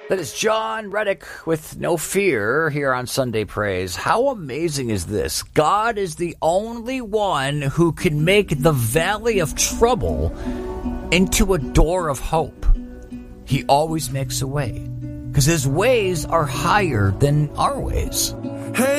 That is John Reddick with No Fear here on Sunday Praise. How amazing is this? God is the only one who can make the valley of trouble into a door of hope. He always makes a way because his ways are higher than our ways.